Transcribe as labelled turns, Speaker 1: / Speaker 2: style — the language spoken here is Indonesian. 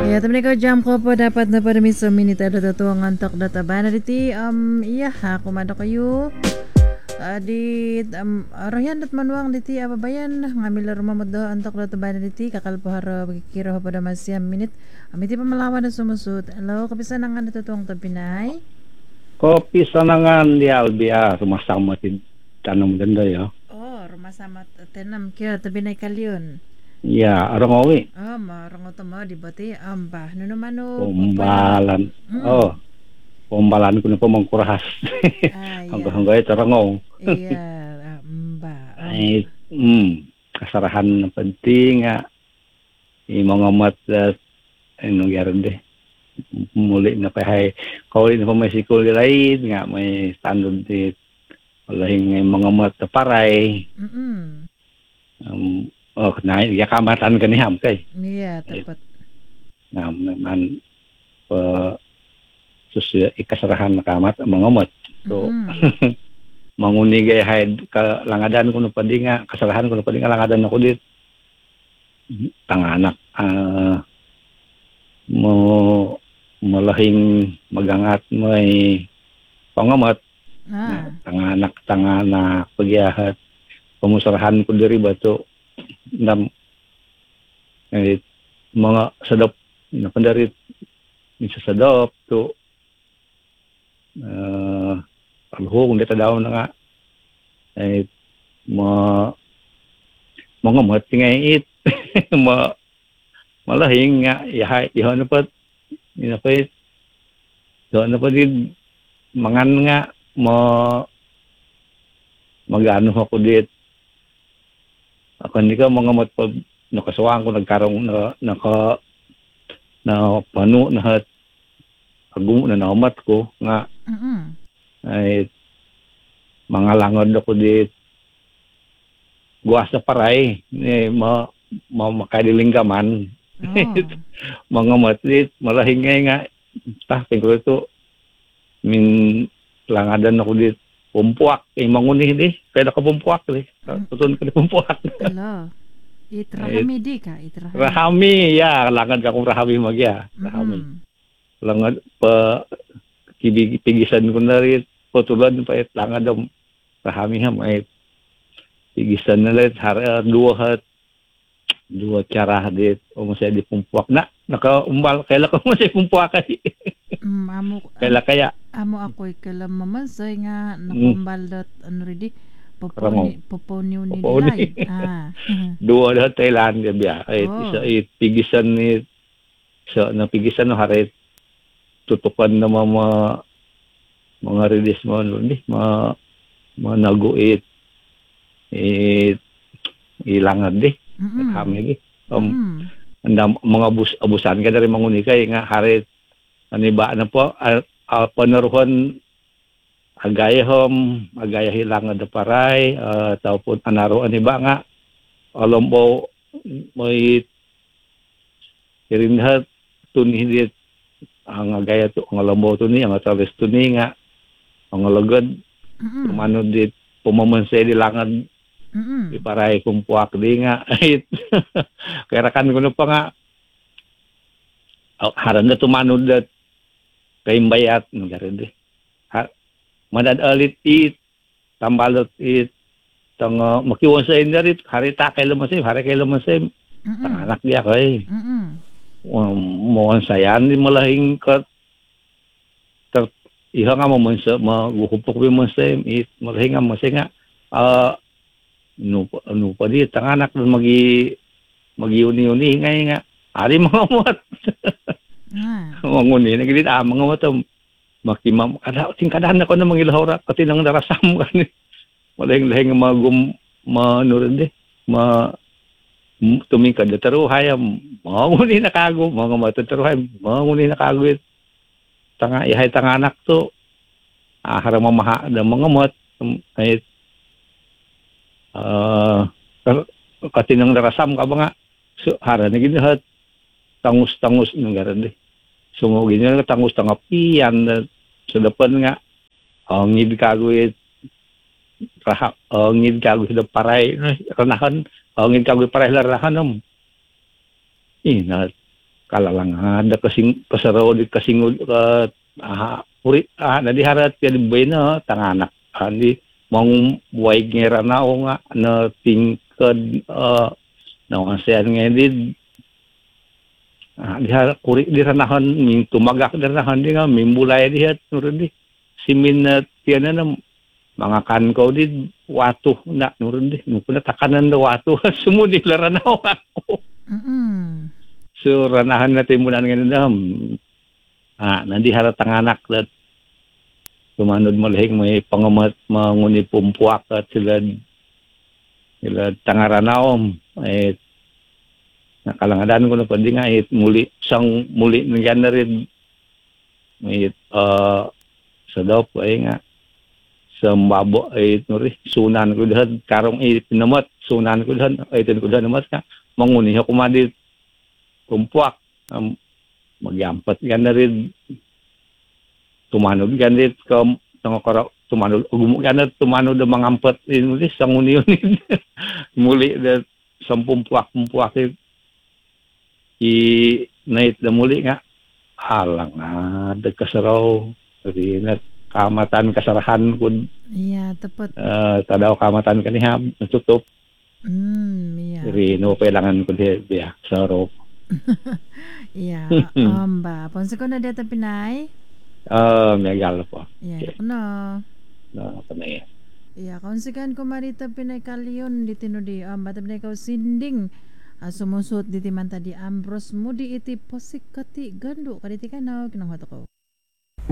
Speaker 1: Ya, tapi kau jam ko po dapat na pada miso minute ada tuang antok data bana diti iya ha kumado kayo di rohyan dat manuang diti bayan ngambil rumah mo do antok data bana diti kakal po haro kiro pada masya minute amiti pa malawan na sumusut. Hello, kapisan nga natutuang to Pinay?
Speaker 2: Kopi sanangan di Albia rumah sama tanam denda ya.
Speaker 1: Oh, rumah sama tenam kira to Pinay kalyon.
Speaker 2: Ya, orang owi
Speaker 1: Marang mo di bati ambah nuno mano pala.
Speaker 2: pombalan. Oh, pombalan kuno pemangkurahas.
Speaker 1: Iya.
Speaker 2: Hangga-hangga itu orang ngong.
Speaker 1: Iya, mbak.
Speaker 2: Ay, kasarahan penting nga imongomat ano garon deh. Muli na pahay kauli na may sikul lain nga may standard di walahing mga mat paray. Na ya kamatan kaniham kay.
Speaker 1: Iya, tepat.
Speaker 2: Nah, naman ikasarahan na kamat mga mat. So, manguni gay hay kalangadan ko no padi nga kasalahan ko no padi nga langadan ako dit tanganak mo malahing magangat may pangamat tanganak pagyahat pamusarahan ko diri bato ndam mga sadap na pandarit minsa sadap to alhong dito daw na nga ay mga matingay it malahing nga ihon na pa inapit doon na pa din mangan nga magano ako dit ako hindi ka mga mat pa nakasawang ko nagkarong na pano na hat agum na naumat ko nga ay mga langod ako dit guwas na paray makadiling gaman mga matlit malahingay nga tingko ito min langadan ako dit pumpuak manguni di kaya nakapumpuak di tutun ka di pumpuak
Speaker 1: hello itrahami di ka
Speaker 2: rahami ya langad ka kong rahami magya rahami langad pa pigisan ko na rin potulan pa langad daw rahami ham ay pigisan na rin dua cara dit o masaya di pumpuak na nakaumbal kailan ko masaya pumpuak kay kailan kaya
Speaker 1: amo ako'y kailan mamansay nga nakumbal ano rin di poponiw ni nilay
Speaker 2: dua dah Thailand dia biya isa pigisan ni sa napigisan no harit tutukan na mga release mo ni managuit ilangad di kami lagi mga abusan ka dari mangunikay nga harit aniba na po panaruhan agaya hilangad da paray taupun anaro aniba nga alombo may irinhat tunihit ang agaya to ang alombo tuni ang atales tuni nga ang alagad umano dit pumamansay di langad iparay kumpuak di nga kaya kan kuno pa nga haran na tumanod dat kaimbayat ngaran di madad alit tambalot tang makiwan sa indarit hari takay lumasim anak dia kay mo sayan di malahing ka iha nga mo sa maguhupok bi mo sa malahing nga masinga no pa di tanganak magiuni-uni ngay nga ari mga mot manguni naglit mga mot makimam kadaan ako na mangilahora pati nang darasam kan malahing manurin di tumingkad na taruhay manguni na kago mga matataruhay manguni na kago ihay tanganak to harang mamaha na mga mot ay katinang darasam ka ba nga so hara na ginahat tangus ng garan di sumugin nga tangus tangapian sa depan nga ngid kagoy ngid kagoy sa paray ranahan ngid kagoy paray larahan ina kalalang ada kasaraw di kasingod ka puri nadiharat ya di bayna tanganak di mong buhay ngera na o nga na tingkad na asean ngedid diha kuri di ranahan ming tumagak di ranahan di nga mimbulay dihat nurun di simin na tiyan na mga kanko di watu na nurun di nukuna takanan na watu sumudi laranaw ako
Speaker 1: Mm.
Speaker 2: so ranahan na timunan ngayon na nanti haratang anak dat tumanod malihing may pangamat manguni pumpuak at sila tangaranaom nakalangadan ko na pwede nga muli nandiyan na rin may sa daw po nga sa mbabo nuri sunan ko dahan karong pinamat sunan ko dahan tin ko dahan namat ka manguni ako kumadi pumpuak magyampat yan na rin tumanod yan rin tumanod yan na tumanod ang mga ampat muli sa uniyon muli na sa pumpuak nait na muli nga halang dagkasaraw rin at kamatan kasarahan kun
Speaker 1: Iya, tepat.
Speaker 2: tadaw kamatan kaniha natutup
Speaker 1: Iya.
Speaker 2: rino kailangan ko diya sa rope
Speaker 1: Iya, ba. Ponse ko na dito Pinay.
Speaker 2: may gala po
Speaker 1: Iya, no.
Speaker 2: na panay
Speaker 1: Iya, konsekan ko marita Pinay kalyon di tinudi. Bata Pinay kau sinding. Sumusot di timan tadi ambros mo di iti posik kati gando. Kaditi ka na, kinang hato ko.